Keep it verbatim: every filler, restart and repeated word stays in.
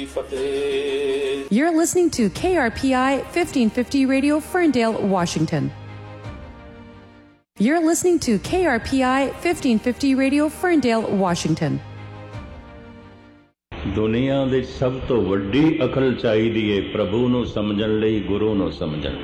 You're listening to K R P I fifteen fifty Radio, Ferndale, Washington. You're listening to K R P I fifteen fifty Radio, Ferndale, Washington. ਦੁਨੀਆ ਦੇ ਸਭ ਤੋਂ ਵੱਡੀ ਅਕਲ ਚਾਹੀਦੀ ਹੈ ਪ੍ਰਭੂ ਨੂੰ ਸਮਝਣ ਲਈ, ਗੁਰੂ ਨੂੰ ਸਮਝਣ ਲਈ।